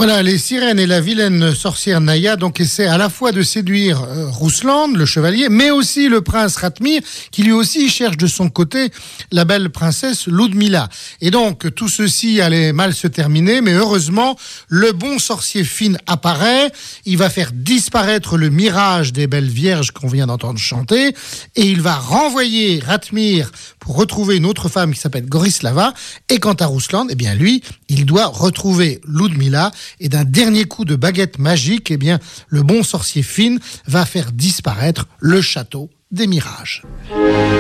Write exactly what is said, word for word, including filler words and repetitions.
Voilà, les sirènes et la vilaine sorcière Naya donc essaient à la fois de séduire euh, Ruslan, le chevalier, mais aussi le prince Ratmir, qui lui aussi cherche de son côté la belle princesse Ludmila. Et donc, tout ceci allait mal se terminer, mais heureusement, le bon sorcier Finn apparaît, il va faire disparaître le mirage des belles vierges qu'on vient d'entendre chanter, et il va renvoyer Ratmir pour retrouver une autre femme qui s'appelle Gorislava, et quant à Ruslan, eh bien lui, il doit retrouver Ludmila, et d'un dernier coup de baguette magique, eh bien, le bon sorcier Finn va faire disparaître le château des mirages.